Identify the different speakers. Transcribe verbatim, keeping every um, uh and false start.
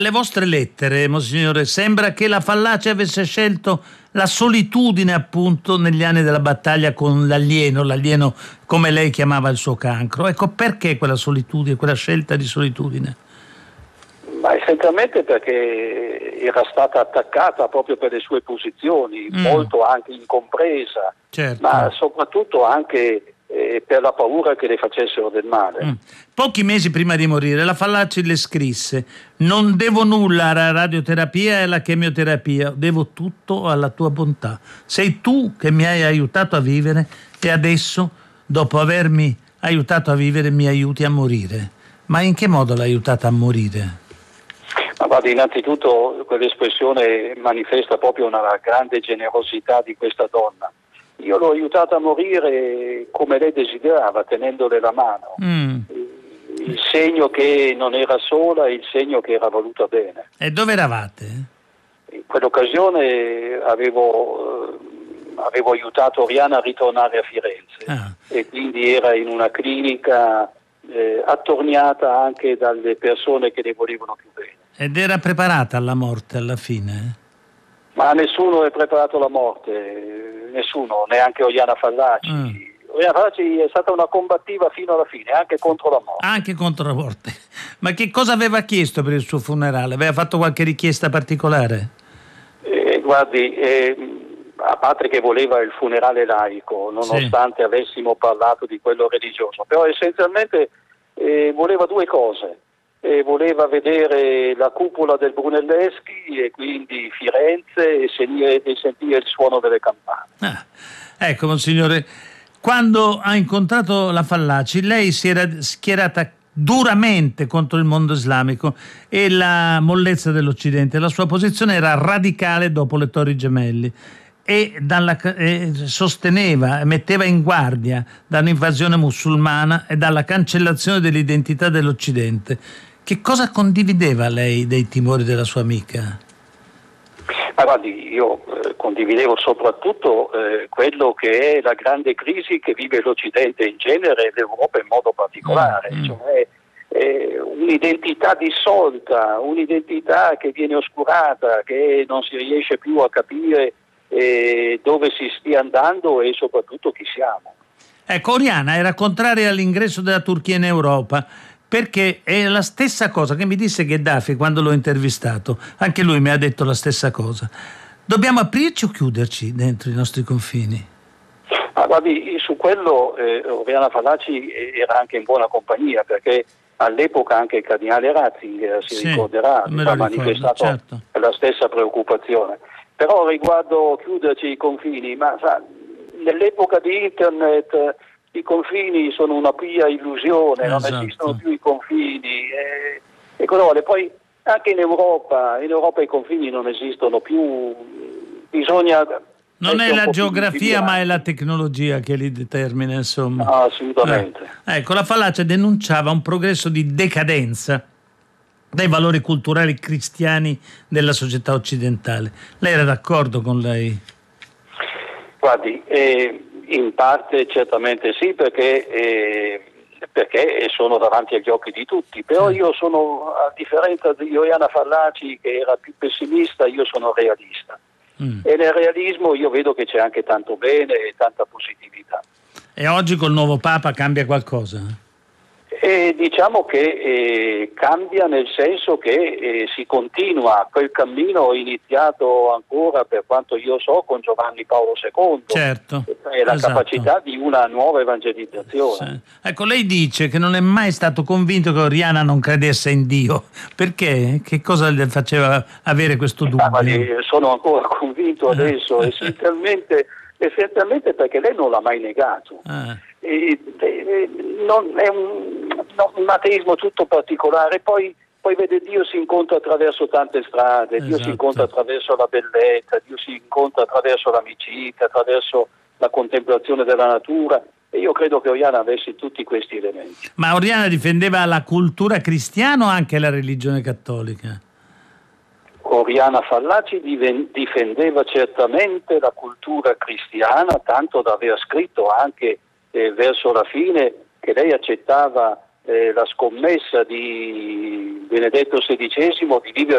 Speaker 1: Le vostre lettere, Monsignore, sembra che la Fallaci avesse scelto la solitudine appunto negli anni della battaglia con l'alieno, l'alieno come lei chiamava il suo cancro. Ecco, perché quella solitudine, quella scelta di solitudine?
Speaker 2: Ma essenzialmente perché era stata attaccata proprio per le sue posizioni, mm. molto anche incompresa,
Speaker 1: certo.
Speaker 2: ma soprattutto anche eh, per la paura che le facessero del male.
Speaker 1: Mm. Pochi mesi prima di morire la Fallaci le scrisse: non devo nulla alla radioterapia e alla chemioterapia, devo tutto alla tua bontà. Sei tu che mi hai aiutato a vivere e adesso, dopo avermi aiutato a vivere, mi aiuti a morire. Ma in che modo l'hai aiutata a morire?
Speaker 2: Ma guarda, innanzitutto quell'espressione manifesta proprio una grande generosità di questa donna. Io l'ho aiutata a morire come lei desiderava, tenendole la mano. Mm. Il segno che non era sola e il segno che era voluta bene.
Speaker 1: E dove eravate?
Speaker 2: In quell'occasione avevo, eh, avevo aiutato Oriana a ritornare a Firenze ah. e quindi era in una clinica eh, attorniata anche dalle persone che le volevano più bene.
Speaker 1: Ed era preparata alla morte alla fine?
Speaker 2: Ma nessuno è preparato alla morte, nessuno, neanche Oriana Fallaci. Mm. Oriana Fallaci è stata una combattiva fino alla fine, anche contro la morte.
Speaker 1: Anche contro la morte. Ma che cosa aveva chiesto per il suo funerale? Aveva fatto qualche richiesta particolare?
Speaker 2: Eh, guardi, eh, a parte che voleva il funerale laico, nonostante sì. avessimo parlato di quello religioso, però essenzialmente eh, voleva due cose. E voleva vedere la cupola del Brunelleschi e quindi Firenze e sentire, e sentire il suono delle campane.
Speaker 1: Ah, ecco, Monsignore, quando ha incontrato la Fallaci lei si era schierata duramente contro il mondo islamico e la mollezza dell'Occidente. La sua posizione era radicale dopo le Torri Gemelli e, dalla, e sosteneva, metteva in guardia dall'invasione musulmana e dalla cancellazione dell'identità dell'Occidente. Che cosa condivideva lei dei timori della sua amica?
Speaker 2: Ma guardi, io eh, condividevo soprattutto eh, quello che è la grande crisi che vive l'Occidente in genere e l'Europa in modo particolare, mm. cioè eh, un'identità dissolta, un'identità che viene oscurata, che non si riesce più a capire eh, dove si stia andando e soprattutto chi siamo.
Speaker 1: Ecco, Oriana era contraria all'ingresso della Turchia in Europa, perché è la stessa cosa che mi disse Gheddafi quando l'ho intervistato. Anche lui mi ha detto la stessa cosa. Dobbiamo aprirci o chiuderci dentro i nostri confini?
Speaker 2: Ah, guardi, su quello eh, Oriana Fallaci era anche in buona compagnia, perché all'epoca anche il cardinale Ratzinger, si sì, ricorderà, ha manifestato certo. la stessa preoccupazione. Però riguardo chiuderci i confini, ma sa, nell'epoca di internet i confini sono una pia illusione, esatto. non esistono più i confini e, e cosa vuole? Poi anche in Europa, in Europa i confini non esistono più, bisogna...
Speaker 1: Non è la geografia ma è la tecnologia che li determina, insomma.
Speaker 2: No, assolutamente.
Speaker 1: Eh. Ecco, la Fallaci denunciava un progresso di decadenza dai valori culturali cristiani della società occidentale. Lei era d'accordo con lei?
Speaker 2: Guardi, eh, in parte certamente sì, perché, eh, perché sono davanti agli occhi di tutti, però sì. io sono, a differenza di Oriana Fallaci che era più pessimista, io sono realista mm. e nel realismo io vedo che c'è anche tanto bene e tanta positività.
Speaker 1: E oggi col nuovo Papa cambia qualcosa?
Speaker 2: E diciamo che eh, cambia nel senso che eh, si continua quel cammino iniziato ancora, per quanto io so, con Giovanni Paolo secondo,
Speaker 1: certo,
Speaker 2: e la
Speaker 1: esatto.
Speaker 2: capacità di una nuova evangelizzazione.
Speaker 1: Sì. Ecco, lei dice che non è mai stato convinto che Oriana non credesse in Dio. Perché? Che cosa le faceva avere questo dubbio?
Speaker 2: Ah, ma sono ancora convinto adesso, essenzialmente, essenzialmente perché lei non l'ha mai negato. Ah. E, e, non, è un, no, un ateismo tutto particolare, poi, poi vede Dio si incontra attraverso tante strade, esatto. Dio si incontra attraverso la bellezza, Dio si incontra attraverso l'amicizia, attraverso la contemplazione della natura, e io credo che Oriana avesse tutti questi elementi.
Speaker 1: Ma Oriana difendeva la cultura cristiana o anche la religione cattolica?
Speaker 2: Oriana Fallaci difendeva certamente la cultura cristiana, tanto da aver scritto anche Eh, verso la fine che lei accettava eh, la scommessa di Benedetto sedicesimo di vivere